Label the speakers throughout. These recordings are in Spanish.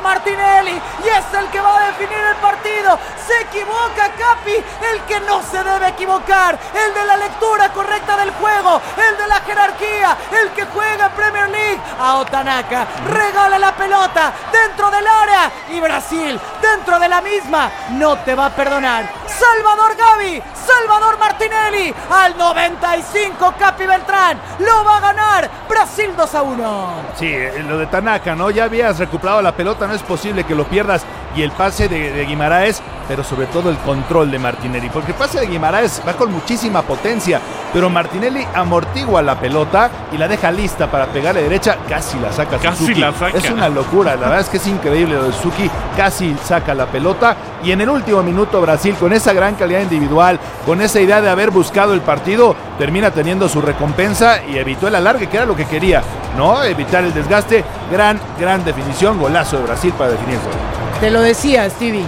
Speaker 1: Martinelli y es el que va a definir el partido. Se equivoca Capi, el que no se debe equivocar, el de la lectura correcta del juego, el de la jerarquía, el que juega en Premier League. Ao Tanaka regala la pelota dentro del área y Brasil dentro de la misma no te va a perdonar. Salvador Gavi, Salvador Martinelli al 95, Capi Beltrán lo va a ganar Brasil 2-1.
Speaker 2: Sí, lo de Tanaka, ¿no? Ya habías recuperado la pelota, no es posible que lo pierdas. Y el pase de Guimaraes, pero sobre todo el control de Martinelli, porque el pase de Guimaraes va con muchísima potencia, pero Martinelli amortigua la pelota y la deja lista para pegarle derecha, casi la saca Suzuki. Es una locura, la verdad es que es increíble lo de Suzuki, casi saca la pelota, y en el último minuto Brasil, con esa gran calidad individual, con esa idea de haber buscado el partido, termina teniendo su recompensa y evitó el alargue, que era lo que quería, ¿no? Evitar el desgaste. Gran definición, golazo de Brasil para definir eso.
Speaker 1: Te lo decía, Stevie.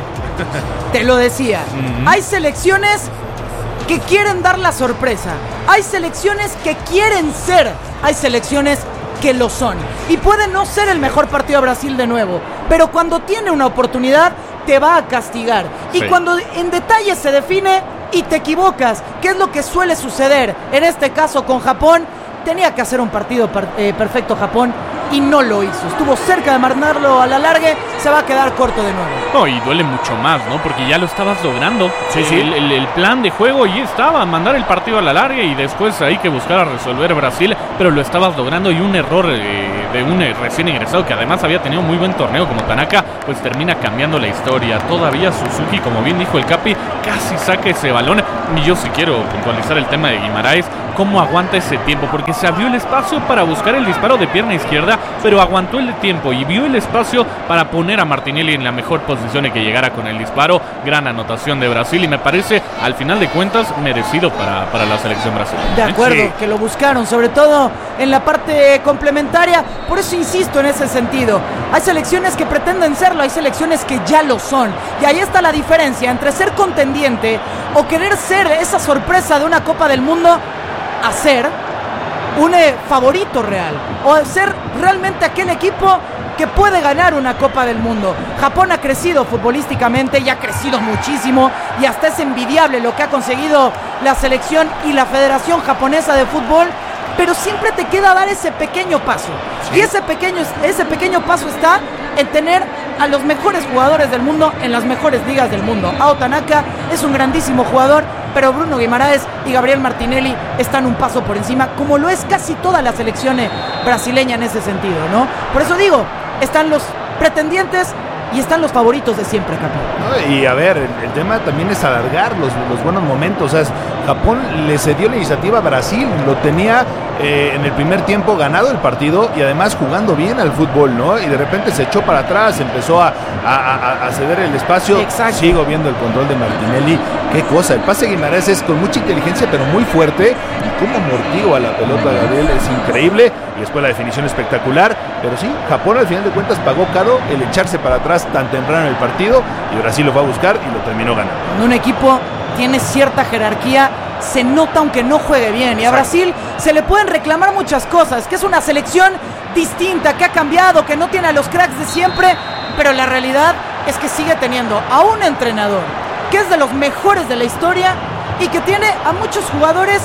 Speaker 1: Te lo decía. Hay selecciones que quieren dar la sorpresa. Hay selecciones que quieren ser. Hay selecciones que lo son. Y puede no ser el mejor partido de Brasil de nuevo, pero cuando tiene una oportunidad, te va a castigar. Y cuando en detalle se define y te equivocas, que es lo que suele suceder, en este caso con Japón, tenía que hacer un partido perfecto Japón y no lo hizo. Estuvo cerca de mandarlo a la largue, se va a quedar corto de nuevo.
Speaker 3: No, y duele mucho más, ¿no? Porque ya lo estabas logrando. Sí. El plan de juego ya estaba, mandar el partido a la larga y después hay que buscar a resolver Brasil, pero lo estabas logrando y un error de un recién ingresado que además había tenido muy buen torneo como Tanaka, pues termina cambiando la historia. Todavía Suzuki, como bien dijo el Capi, casi saca ese balón. Y yo sí quiero puntualizar el tema de Guimaraes, cómo aguanta ese tiempo, porque se abrió el espacio para buscar el disparo de pierna izquierda, pero aguantó el tiempo y vio el espacio para poner a Martinelli en la mejor posición y que llegara con el disparo. Gran anotación de Brasil y me parece, al final de cuentas, merecido para la selección brasileña.
Speaker 1: De acuerdo, que lo buscaron, sobre todo en la parte complementaria, por eso insisto en ese sentido. Hay selecciones que pretenden serlo, hay selecciones que ya lo son, y ahí está la diferencia entre ser contendiente o querer ser esa sorpresa de una Copa del Mundo a ser un favorito real, o ser realmente aquel equipo que puede ganar una Copa del Mundo. Japón ha crecido futbolísticamente y ha crecido muchísimo, y hasta es envidiable lo que ha conseguido la selección y la Federación Japonesa de Fútbol, pero siempre te queda dar ese pequeño paso. Sí. Y ese pequeño paso está en tener a los mejores jugadores del mundo en las mejores ligas del mundo. Ao Tanaka es un grandísimo jugador, pero Bruno Guimaraes y Gabriel Martinelli están un paso por encima, como lo es casi toda la selección brasileña en ese sentido, ¿no? Por eso digo, están los pretendientes y están los favoritos de siempre, Capi.
Speaker 2: Y a ver, el tema también es alargar los buenos momentos. O sea, Japón le cedió la iniciativa a Brasil, lo tenía en el primer tiempo ganado el partido y además jugando bien al fútbol, ¿no? Y de repente se echó para atrás, empezó a ceder el espacio.
Speaker 1: Exacto.
Speaker 2: Sigo viendo el control de Martinelli. Qué cosa, el pase de Guimaraes es con mucha inteligencia pero muy fuerte, y cómo amortigua la pelota Gabriel es increíble, y después la definición espectacular. Pero sí, Japón al final de cuentas pagó caro el echarse para atrás tan temprano en el partido, y Brasil lo fue a buscar y lo terminó ganando.
Speaker 1: Cuando un equipo tiene cierta jerarquía, se nota aunque no juegue bien, y a Brasil se le pueden reclamar muchas cosas, que es una selección distinta, que ha cambiado, que no tiene a los cracks de siempre, pero la realidad es que sigue teniendo a un entrenador que es de los mejores de la historia y que tiene a muchos jugadores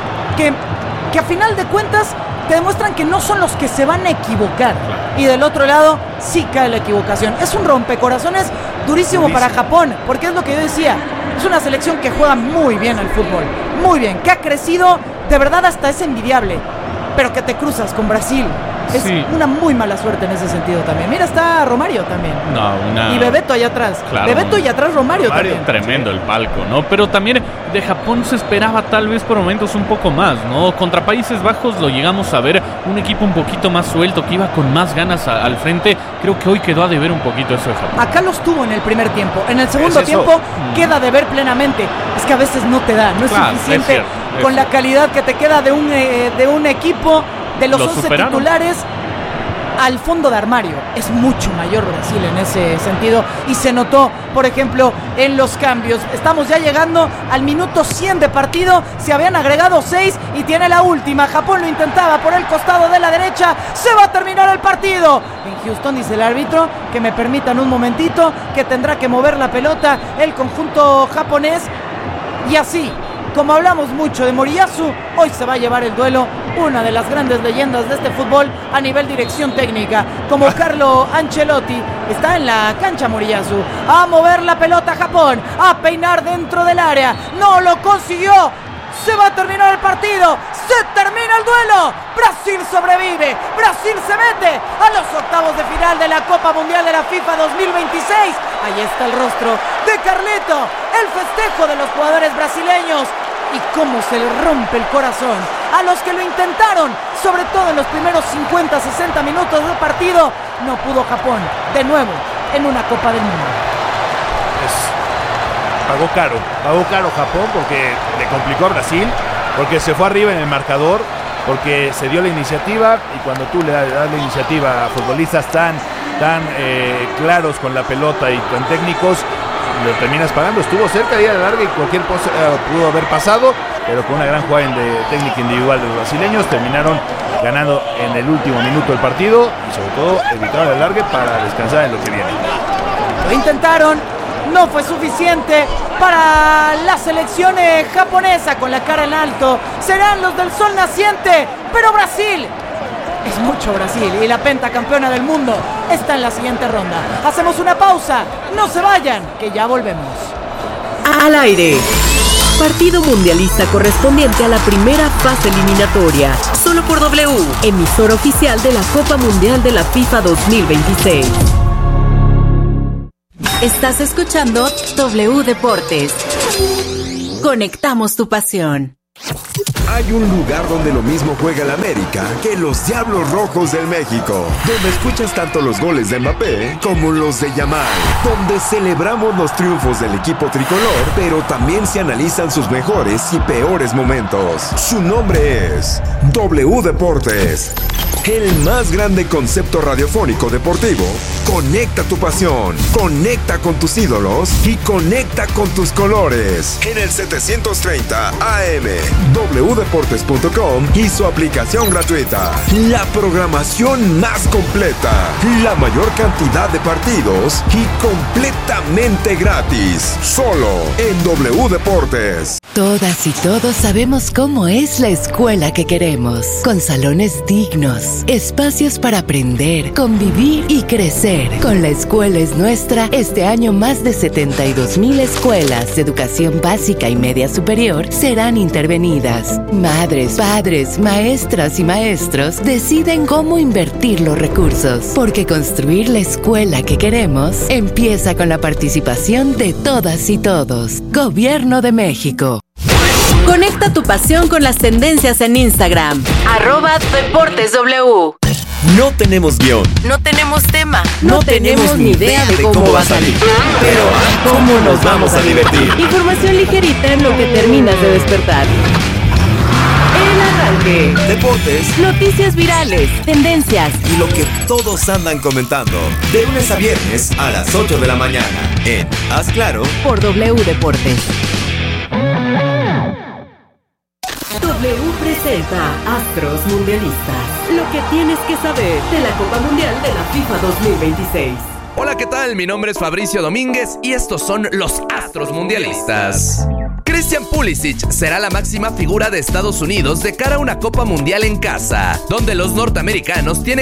Speaker 1: que a final de cuentas te demuestran que no son los que se van a equivocar. Y del otro lado sí cae la equivocación. Es un rompecorazones durísimo para Japón, porque es lo que yo decía, es una selección que juega muy bien al fútbol, muy bien, que ha crecido, de verdad hasta es envidiable, pero que te cruzas con Brasil. Es una muy mala suerte en ese sentido también. Mira, está Romario también. Y Bebeto allá atrás.
Speaker 3: Claro,
Speaker 1: Bebeto y atrás Romario también.
Speaker 3: Tremendo el palco, ¿no? Pero también de Japón se esperaba tal vez por momentos un poco más, ¿no? Contra Países Bajos lo llegamos a ver un equipo un poquito más suelto, que iba con más ganas al frente. Creo que hoy quedó a deber un poquito eso de Japón.
Speaker 1: Acá los tuvo en el primer tiempo. En el segundo tiempo queda a deber plenamente. Es que a veces no te da, no es suficiente con la calidad que te queda de un equipo, de los 11 titulares. al fondo de armario. Es mucho mayor Brasil en ese sentido y se notó, por ejemplo, en los cambios. Estamos ya llegando al minuto 100 de partido, se habían agregado 6 y tiene la última. Japón lo intentaba por el costado de la derecha, se va a terminar el partido. En Houston dice el árbitro que me permitan un momentito, que tendrá que mover la pelota el conjunto japonés. Y así, como hablamos mucho de Moriyasu, hoy se va a llevar el duelo una de las grandes leyendas de este fútbol a nivel dirección técnica, como Carlo Ancelotti. Está en la cancha Moriyasu, a mover la pelota Japón, a peinar dentro del área, no lo consiguió. Se va a terminar el partido, se termina el duelo, Brasil sobrevive, Brasil se mete a los octavos de final de la Copa Mundial de la FIFA 2026. Ahí está el rostro de Carleto, el festejo de los jugadores brasileños y cómo se le rompe el corazón a los que lo intentaron, sobre todo en los primeros 50-60 minutos del partido. No pudo Japón, de nuevo, en una Copa del Mundo.
Speaker 2: Pagó caro Japón porque le complicó a Brasil, porque se fue arriba en el marcador, porque se dio la iniciativa, y cuando tú le das la iniciativa a futbolistas tan claros con la pelota y tan técnicos, lo terminas pagando. Estuvo cerca de ir a la larga y cualquier cosa pudo haber pasado, pero con una gran jugada de técnica individual de los brasileños terminaron ganando en el último minuto del partido y sobre todo evitaron el alargue para descansar en lo que viene.
Speaker 1: Lo intentaron, no fue suficiente para la selección japonesa. Con la cara en alto serán los del sol naciente, pero Brasil es mucho Brasil y la pentacampeona del mundo está en la siguiente ronda. Hacemos una pausa, no se vayan, que ya volvemos.
Speaker 4: Al aire. Partido mundialista correspondiente a la primera fase eliminatoria. Solo por W, emisora oficial de la Copa Mundial de la FIFA 2026. Estás escuchando W Deportes. Conectamos tu pasión.
Speaker 5: Hay un lugar donde lo mismo juega el América que los Diablos Rojos del México, donde escuchas tanto los goles de Mbappé como los de Yamal, donde celebramos los triunfos del equipo tricolor, pero también se analizan sus mejores y peores momentos. Su nombre es W Deportes, el más grande concepto radiofónico deportivo. Conecta tu pasión, conecta con tus ídolos y conecta con tus colores. En el 730 AM, wdeportes.com y su aplicación gratuita. La programación más completa, la mayor cantidad de partidos y completamente gratis. Solo en W Deportes.
Speaker 4: Todas y todos sabemos cómo es la escuela que queremos, con salones dignos, espacios para aprender, convivir y crecer. Con La Escuela es Nuestra, este año más de 72,000 escuelas de educación básica y media superior serán intervenidas. Madres, padres, maestras y maestros deciden cómo invertir los recursos, porque construir la escuela que queremos empieza con la participación de todas y todos. Gobierno de México. Conecta tu pasión con las tendencias en Instagram. @DeportesW.
Speaker 6: No tenemos guión.
Speaker 4: No tenemos tema. No tenemos ni idea de cómo va a salir.
Speaker 6: Pero ¿cómo nos vamos a divertir?
Speaker 4: Información ligerita en lo que terminas de despertar. El arranque.
Speaker 6: Deportes.
Speaker 4: Noticias virales. Tendencias.
Speaker 6: Y lo que todos andan comentando. De lunes a viernes a las 8 de la mañana. En Haz Claro.
Speaker 4: Por W Deportes. W presenta Astros Mundialistas. Lo que tienes que saber de la Copa Mundial de la FIFA 2026.
Speaker 7: Hola, ¿qué tal? Mi nombre es Fabricio Domínguez y estos son los Astros Mundialistas. Christian Pulisic será la máxima figura de Estados Unidos de cara a una Copa Mundial en casa, donde los norteamericanos tienen